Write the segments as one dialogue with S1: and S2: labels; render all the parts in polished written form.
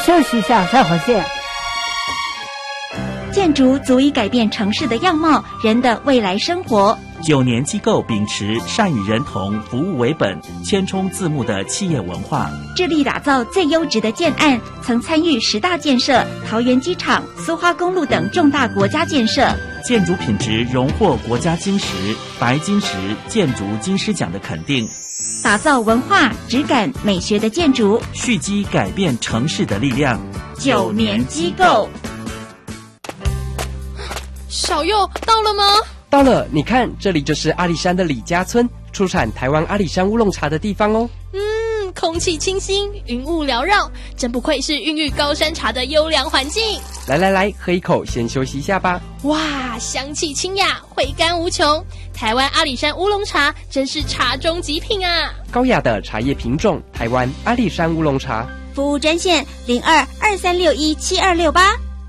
S1: 休息一下，再回见。
S2: 建筑足以改变城市的样貌，人的未来生活。
S3: 9年机构秉持善与人同、服务为本、千充字幕的企业文化，
S2: 致力打造最优质的建案，曾参与10大建设、桃园机场、苏花公路等重大国家建设。
S3: 建筑品质荣获国家金石、白金石建筑金狮奖的肯定，
S2: 打造文化、质感、美学的建筑，
S3: 蓄积改变城市的力量。
S2: 9年机构。
S4: 小佑到了吗？
S5: 到了，你看，这里就是阿里山的李家村，出产台湾阿里山乌龙茶的地方哦。
S4: 空气清新，云雾缭绕，真不愧是孕育高山茶的优良环境。
S5: 来，喝一口，先休息一下吧。
S4: 哇，香气清雅，回甘无穷。台湾阿里山乌龙茶真是茶中极品啊！
S5: 高雅的茶叶品种，台湾阿里山乌龙茶。
S2: 服务专线0223617268。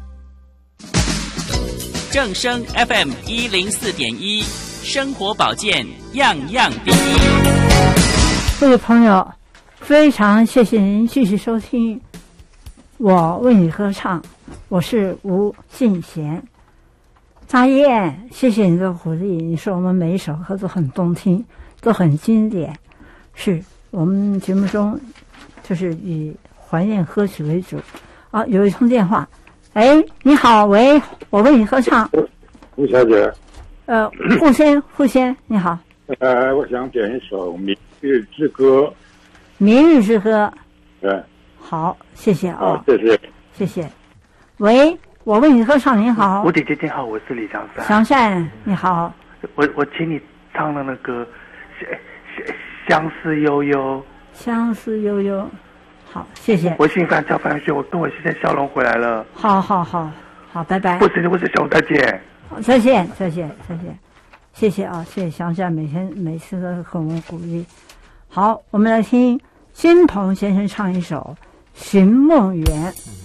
S3: 正声 FM 104.1，生活保健样样第一。
S1: 各位朋友，非常谢谢您继续收听我为你歌唱，我是吴信贤。大雁，谢谢你的鼓励，你说我们每一首歌都很动听，都很经典，是我们节目中就是以怀念歌曲为主。有一通电话。你好，喂，我为你合唱。
S6: 吴小姐。
S1: 傅先，你好。
S6: 我想点一首《明日之歌》。
S1: 明日之歌。
S6: 对。
S1: 好，谢谢啊。谢谢。喂，我为你合唱，你好。
S7: 吴姐姐你好，我是李祥善。
S1: 祥善，你好。
S7: 我请你唱的那个相思悠悠。
S1: 相思悠悠。好，谢谢。
S7: 我姓范，叫范轩，我跟我先生笑容回来了。
S1: 好，拜拜。
S7: 我是小再见。
S1: 再见。谢谢啊，谢谢祥善，每次都和我们鼓励。好，我们来听金鹏先生唱一首《寻梦园》。